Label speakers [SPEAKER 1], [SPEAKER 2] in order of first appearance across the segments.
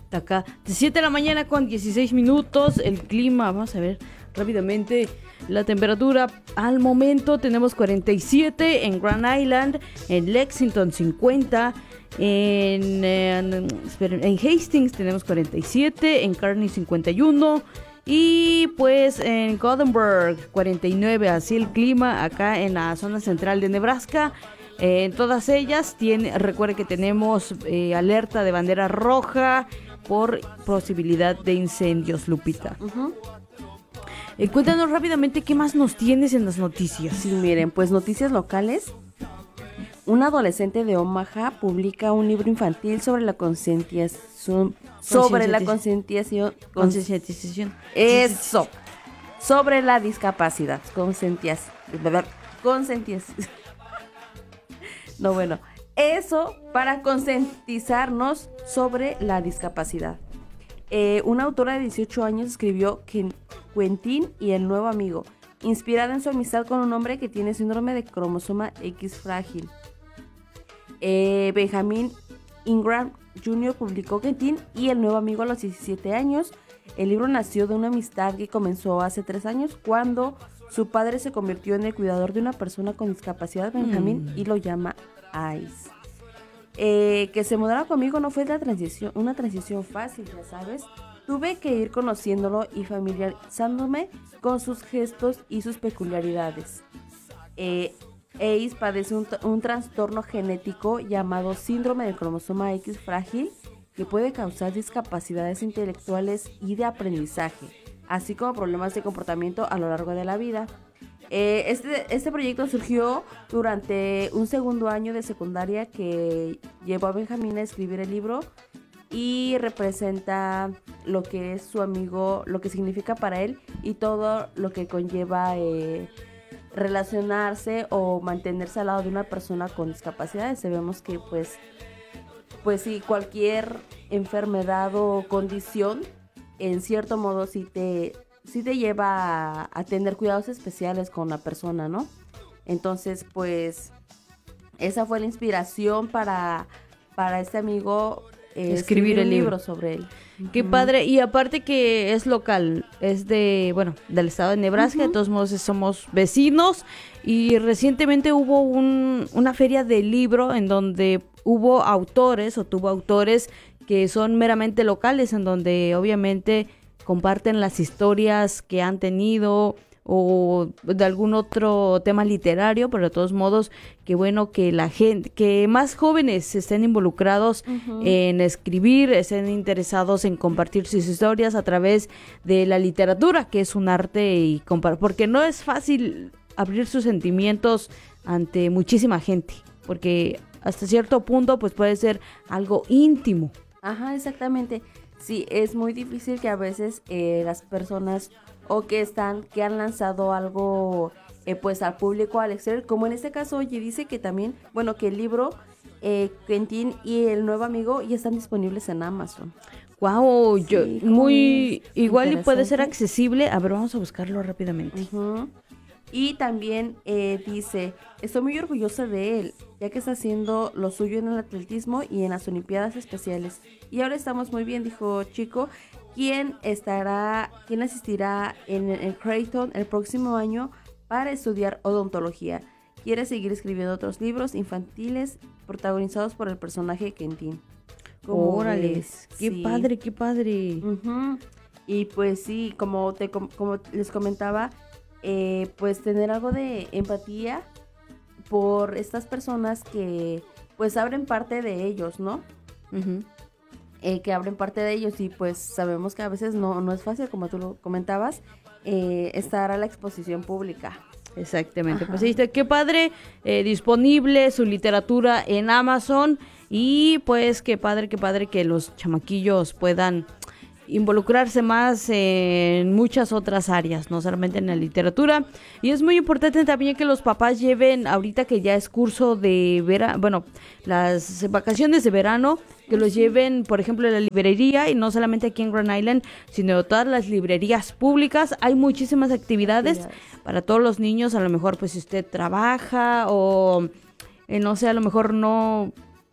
[SPEAKER 1] acá. De 7 de la mañana con 16 minutos. El clima, vamos a ver rápidamente. La temperatura al momento tenemos 47 en Grand Island, en Lexington 50, en Hastings tenemos 47, en Kearney 51 y pues en Gothenburg 49. Así el clima acá en la zona central de Nebraska. En todas ellas recuerde que tenemos alerta de bandera roja por posibilidad de incendios, Lupita. Cuéntanos rápidamente qué más nos tienes en las noticias.
[SPEAKER 2] Sí, miren, pues noticias locales. Un adolescente de Omaha publica un libro infantil sobre la concientización.
[SPEAKER 1] Concientización.
[SPEAKER 2] Eso. Sobre la discapacidad. No, bueno. Eso para concientizarnos sobre la discapacidad. Una autora de 18 años escribió Quentin y el nuevo amigo, inspirada en su amistad con un hombre que tiene síndrome de cromosoma X frágil. Benjamin Ingram Jr. publicó Quentin y el nuevo amigo a los 17 años. El libro nació de una amistad que comenzó hace 3 años cuando su padre se convirtió en el cuidador de una persona con discapacidad, Benjamin, y lo llama Ice. Que se mudara conmigo no fue una transición fácil, ya sabes. Tuve que ir conociéndolo y familiarizándome con sus gestos y sus peculiaridades. Ace padece un trastorno genético llamado síndrome del cromosoma X frágil que puede causar discapacidades intelectuales y de aprendizaje, así como problemas de comportamiento a lo largo de la vida. Este proyecto surgió durante un segundo año de secundaria que llevó a Benjamín a escribir el libro y representa lo que es su amigo, lo que significa para él y todo lo que conlleva relacionarse o mantenerse al lado de una persona con discapacidades. Sabemos que pues sí, cualquier enfermedad o condición en cierto modo sí te lleva a tener cuidados especiales con la persona, ¿no? Entonces, pues, esa fue la inspiración para este amigo escribir el libro sobre él.
[SPEAKER 1] Qué padre, y aparte que es local, es del estado de Nebraska, de todos modos somos vecinos, y recientemente hubo una feria del libro en donde tuvo autores que son meramente locales, en donde obviamente comparten las historias que han tenido o de algún otro tema literario, pero de todos modos, qué bueno que la gente, que más jóvenes estén involucrados en escribir, estén interesados en compartir sus historias a través de la literatura, que es un arte porque no es fácil abrir sus sentimientos ante muchísima gente, porque hasta cierto punto pues puede ser algo íntimo.
[SPEAKER 2] Ajá, exactamente. Sí, es muy difícil que a veces las personas o que han lanzado algo pues al público, al exterior, como en este caso, oye, dice que también, que el libro Quentin y el nuevo amigo ya están disponibles en Amazon.
[SPEAKER 1] Wow, sí, muy igual y puede ser accesible. A ver, vamos a buscarlo rápidamente.
[SPEAKER 2] Y también dice, estoy muy orgullosa de él, ya que está haciendo lo suyo en el atletismo y en las Olimpiadas Especiales. Y ahora estamos muy bien, dijo Chico, quien asistirá en Creighton el próximo año para estudiar odontología. Quiere seguir escribiendo otros libros infantiles protagonizados por el personaje Quentin.
[SPEAKER 1] ¡Órale! ¡Qué padre, qué padre!
[SPEAKER 2] Y pues sí, como les comentaba, pues tener algo de empatía por estas personas que pues abren parte de ellos, ¿no? Que abren parte de ellos y pues sabemos que a veces no es fácil, como tú lo comentabas, estar a la exposición pública.
[SPEAKER 1] Exactamente. Ajá. Pues ahí está, qué padre, disponible su literatura en Amazon y pues qué padre que los chamaquillos puedan involucrarse más en muchas otras áreas, no solamente en la literatura. Y es muy importante también que los papás lleven, ahorita que ya es curso de verano, las vacaciones de verano, que los lleven, por ejemplo, a la librería, y no solamente aquí en Grand Island, sino todas las librerías públicas. Hay muchísimas actividades para todos los niños. A lo mejor, pues, si usted trabaja o, no sé, a lo mejor no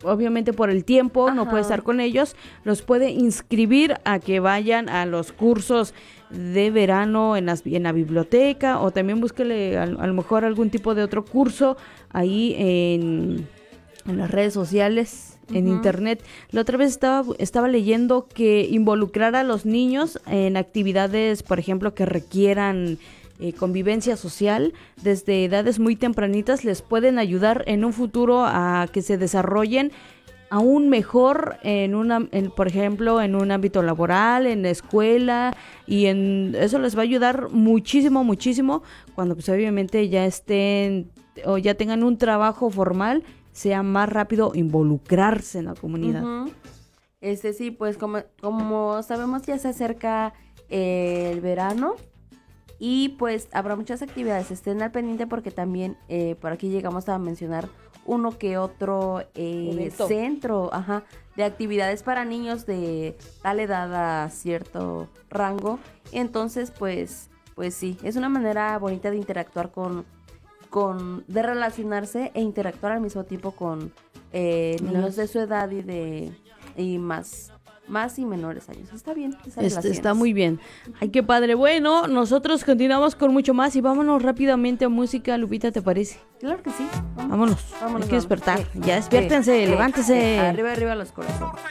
[SPEAKER 1] obviamente por el tiempo no
[SPEAKER 2] Ajá.
[SPEAKER 1] puede estar con ellos, los puede inscribir a que vayan a los cursos de verano en la biblioteca, o también búsquele a lo mejor algún tipo de otro curso ahí en las redes sociales, en internet. La otra vez estaba leyendo que involucrar a los niños en actividades, por ejemplo, que requieran convivencia social desde edades muy tempranitas, les pueden ayudar en un futuro a que se desarrollen aún mejor por ejemplo, en un ámbito laboral, en la escuela, y eso les va a ayudar muchísimo, muchísimo cuando pues obviamente ya estén o ya tengan un trabajo formal, sea más rápido involucrarse en la comunidad.
[SPEAKER 2] Ujú. Sí, pues como sabemos, ya se acerca el verano y pues habrá muchas actividades. Estén al pendiente porque también por aquí llegamos a mencionar uno que otro centro de actividades para niños de tal edad a cierto rango. Entonces, pues sí, es una manera bonita de interactuar de relacionarse e interactuar al mismo tiempo con niños de su edad y más y menores años. Está bien.
[SPEAKER 1] Está muy bien. Ay, qué padre. Bueno, nosotros continuamos con mucho más y vámonos rápidamente a música. Lupita, ¿te parece?
[SPEAKER 2] Claro que sí.
[SPEAKER 1] Vámonos. Hay que despertar. Ya despiértense, levántense.
[SPEAKER 2] Arriba los corazones.